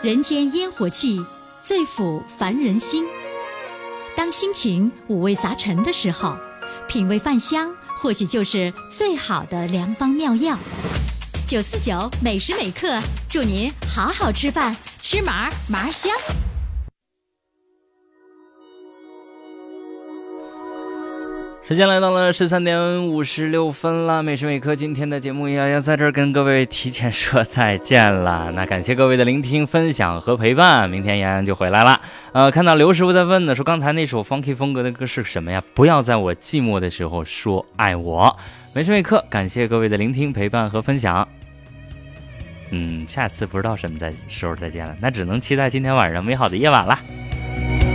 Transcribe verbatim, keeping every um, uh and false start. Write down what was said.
人间烟火气，最抚凡人心。当心情五味杂陈的时候，品味饭香或许就是最好的良方妙药。九四九每时每刻，祝您好好吃饭，吃麻麻香。 时间来到了十三点五十六分了，每时每刻今天的节目也要在这儿跟各位提前说再见了。那感谢各位的聆听、分享和陪伴，明天洋洋就回来了。呃，看到刘师傅在问呢，说刚才那首 funky 风格的歌是什么呀？不要在我寂寞的时候说爱我。每时每刻感谢各位的聆听、陪伴和分享。嗯，下次不知道什么在时候再见了，那只能期待今天晚上美好的夜晚了。